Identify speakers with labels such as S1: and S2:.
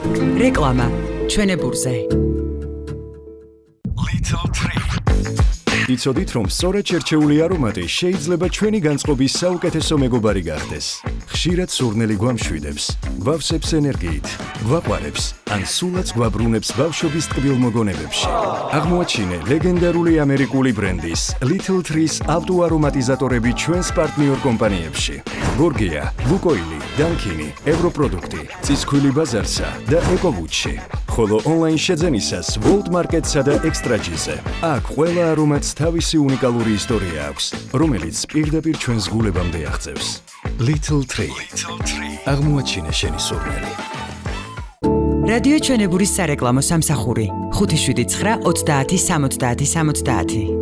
S1: რეკლამა ჩვენებურზე.
S2: იცოდით, რომ სწორად შერჩეული არომატი შეიძლება ჩვენი განწყობის საუკეთესო მეგობარი გახდეს. ხშირად სურნელი გვამშვიდებს, გვავსებს ენერგიით, გვაყვარებს, ან სულაც გვაბრუნებს ბავშვობის ტკბილ მოგონებებში. აღმოაჩინე ლეგენდარული ამერიკული ბრენდის Little Trees ავტოარომატიზატორები ჩვენს პარტნიორ კომპანიებში. გორგია, ლუკოილი, დანკინი, ევროპროდუქტი, წისქვილი ბაზარსა და ეკოვუჩში. ხოლო ონლაინ შეძენისას World Market-სა და Extra-G-ზე. აქ ყველა არომატს თავისი უნიკალური ისტორია აქვს, რომელიც პირდაპირ ჩვენს გულებამდე აღწევს. Little Tree. აღმოაჩინე შენი სურნელი.
S1: რადიო ჩვენებურის სარეკლამო სამსახური 579 30 70 70.